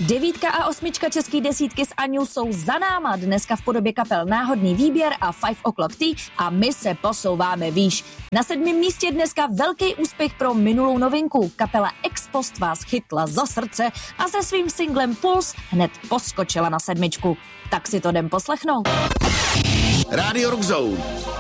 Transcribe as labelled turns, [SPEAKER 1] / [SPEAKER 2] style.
[SPEAKER 1] Devítka a osmička české desítky s Aňou jsou za náma, dneska v podobě kapel Náhodný výběr a 5 O'Clock Tea a my se posouváme výš. Na 7. místě dneska velký úspěch pro minulou novinku. Kapela Ex Post vás chytla za srdce a se svým singlem Puls hned poskočila na 7. Tak si to jdem poslechnout.
[SPEAKER 2] Radio Rock Zone.